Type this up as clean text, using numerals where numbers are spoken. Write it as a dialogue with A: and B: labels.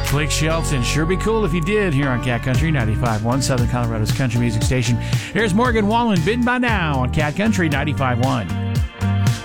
A: Blake Shelton, sure be cool if you did, here on Cat Country 95.1, Southern Colorado's country music station. Here's Morgan Wallen, Been By Now on Cat Country 95.1.